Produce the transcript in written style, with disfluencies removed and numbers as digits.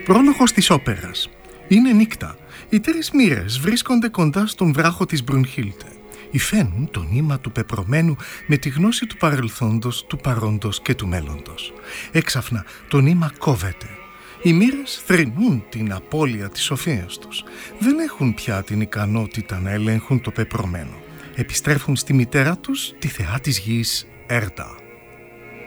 Πρόλογος της όπερας. Είναι νύχτα. Οι τρεις μοίρες βρίσκονται κοντά στον βράχο της Μπρουνχίλτε. Υφαίνουν το νήμα του πεπρωμένου με τη γνώση του παρελθόντος, του παρόντος και του μέλλοντος. Έξαφνα το νήμα κόβεται. Οι μοίρες θρηνούν την απώλεια της σοφίας τους. Δεν έχουν πια την ικανότητα να ελέγχουν το πεπρωμένο. Επιστρέφουν στη μητέρα τους, τη θεά της γης, Έρτα.